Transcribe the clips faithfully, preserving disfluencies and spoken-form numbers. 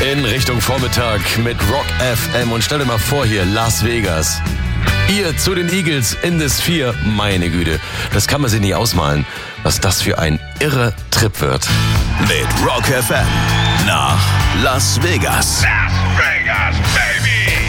In Richtung Vormittag mit Rock F M. Und stell dir mal vor hier, Las Vegas. Ihr zu den Eagles in das Vier. Meine Güte, das kann man sich nicht ausmalen, was das für ein irrer Trip wird. Mit Rock F M nach Las Vegas. Las Vegas, baby!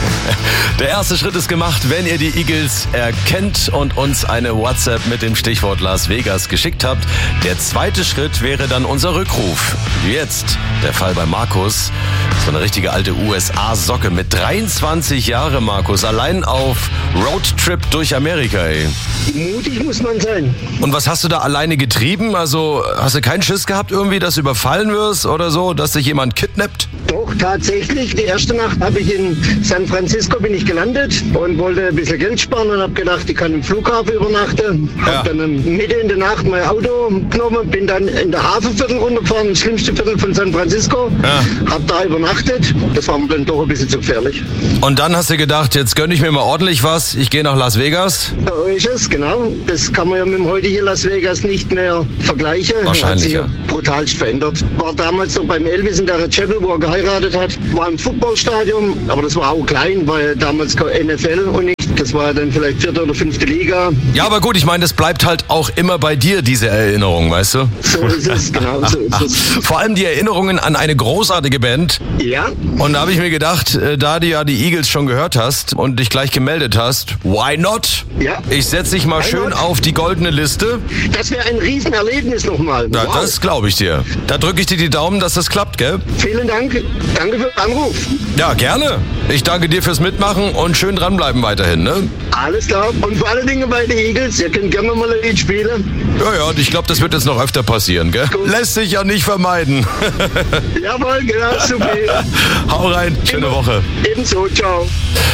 Der erste Schritt ist gemacht, wenn ihr die Eagles erkennt und uns eine WhatsApp mit dem Stichwort Las Vegas geschickt habt. Der zweite Schritt wäre dann unser Rückruf. Jetzt der Fall bei Markus. So eine richtige alte U S A-Socke mit dreiundzwanzig Jahren, Markus. Allein auf Roadtrip durch Amerika, ey. Mutig muss man sein. Und was hast du da alleine getrieben? Also hast du keinen Schiss gehabt irgendwie, dass du überfallen wirst oder so, dass dich jemand kidnappt? Doch, tatsächlich. Die erste Nacht habe ich in San Francisco bin ich gelandet und wollte ein bisschen Geld sparen und habe gedacht, ich kann im Flughafen übernachten. Ja. Habe dann Mitte in der Nacht mein Auto genommen, bin dann in der Hafenviertel runtergefahren, das schlimmste Viertel von San Francisco. Ja. Habe da übernachtet. Das war mir dann doch ein bisschen zu gefährlich. Und dann hast du gedacht, jetzt gönne ich mir mal ordentlich was. Ich gehe nach Las Vegas. So ist es, genau. Das kann man ja mit dem heutigen Las Vegas nicht mehr vergleichen. Wahrscheinlich, hat sich ja. brutalst verändert. War damals noch beim Elvis in der Chapel, wo er geheiratet hat. War im Footballstadion, aber das war auch klein, weil damals kein N F L und nicht. Das war dann vielleicht vierte oder fünfte Liga. Ja, aber gut, ich meine, das bleibt halt auch immer bei dir, diese Erinnerung, weißt du? So ist es, genau. So ist es. Vor allem die Erinnerungen an eine großartige Band. Ja, Und da habe ich mir gedacht, äh, da du ja die Eagles schon gehört hast und dich gleich gemeldet hast, why not? Ja. Ich setze dich mal Why schön not? auf die goldene Liste. das wäre ein Riesenerlebnis nochmal. Na, Wow. das glaube ich dir. Da drücke ich dir die Daumen, dass das klappt, gell? Vielen Dank. Danke für den Anruf. Ja, gerne. Ich danke dir fürs Mitmachen und schön dranbleiben weiterhin, ne? Alles klar. Und vor allen Dingen bei den Eagles, ihr könnt gerne mal ein Lied spielen. Ja, ja, und ich glaube, das wird jetzt noch öfter passieren, gell? Gut. Lässt sich ja nicht vermeiden. Jawohl, genau, super. Hau rein, schöne Woche. Ebenso, ciao.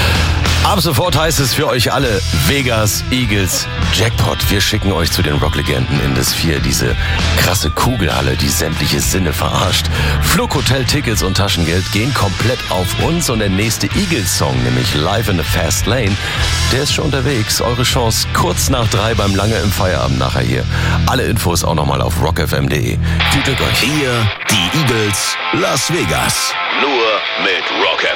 Ab sofort heißt es für euch alle Vegas Eagles Jackpot. Wir schicken euch zu den Rocklegenden in das Vier, diese krasse Kugelhalle, die sämtliche Sinne verarscht. Flughotel, Tickets und Taschengeld gehen komplett auf uns und der nächste Eagles-Song, nämlich Live in the Fast Lane, der ist schon unterwegs. Eure Chance kurz nach drei beim Lange im Feierabend nachher hier. Alle Infos auch nochmal auf rock f m punkt de. Viel Glück euch. Hier die Eagles Las Vegas. Nur mit Rock F M.